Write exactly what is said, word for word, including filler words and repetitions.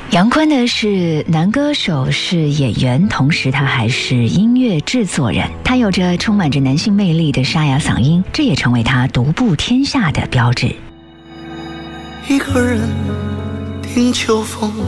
杨坤呢是男歌手，是演员，同时他还是音乐制作人。他有着充满着男性魅力的沙哑嗓音，这也成为他独步天下的标志。 一个人听秋风